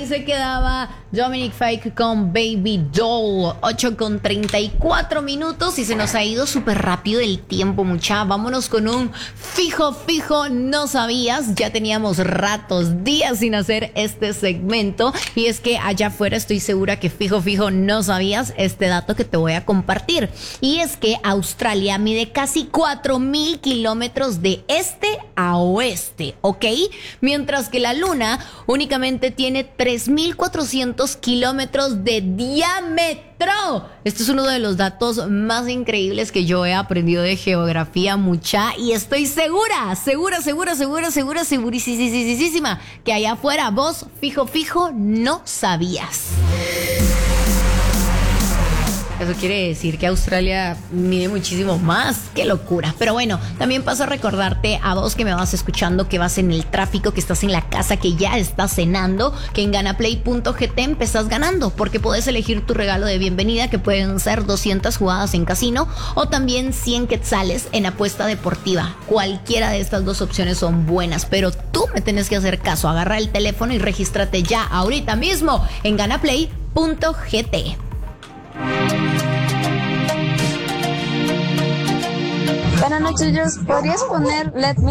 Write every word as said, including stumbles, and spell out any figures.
se quedaba Dominic Fike con Baby Doll. Ocho con treinta y cuatro minutos y se nos ha ido súper rápido el tiempo, mucha. Vámonos con un fijo, fijo, no sabías. Ya teníamos ratos, días sin hacer este segmento. Y es que allá afuera estoy segura que fijo, fijo, no sabías este dato que te voy a compartir. Y es que Australia mide casi cuatro mil kilómetros de este a oeste, ¿ok? Mientras que la Luna únicamente tiene tres mil cuatrocientos kilómetros de diámetro. Este es uno de los datos más increíbles que yo he aprendido de geografía, mucha, y estoy segura, segura, segura, segura, segura, segurísima que allá afuera vos, fijo, fijo, no sabías. Eso quiere decir que Australia mide muchísimo más. ¡Qué locura! Pero bueno, también paso a recordarte a vos que me vas escuchando, que vas en el tráfico, que estás en la casa, que ya estás cenando, que en ganaplay punto g t empezás ganando, porque podés elegir tu regalo de bienvenida, que pueden ser doscientas jugadas en casino o también cien quetzales en apuesta deportiva. Cualquiera de estas dos opciones son buenas, pero tú me tenés que hacer caso. Agarra el teléfono y regístrate ya ahorita mismo en ganaplay punto g t. Buenas noches, Jos. ¿Podrías poner Let Me